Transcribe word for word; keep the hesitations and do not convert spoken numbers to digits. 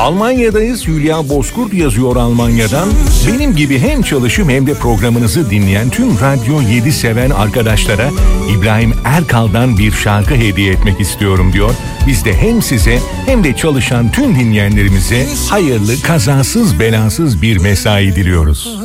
Almanya'dayız. Hülya Bozkurt yazıyor Almanya'dan. Benim gibi hem çalışım hem de programınızı dinleyen tüm Radyo yedi seven arkadaşlara İbrahim Erkal'dan bir şarkı hediye etmek istiyorum diyor. Biz de hem size hem de çalışan tüm dinleyenlerimize hayırlı, kazasız belasız bir mesai diliyoruz.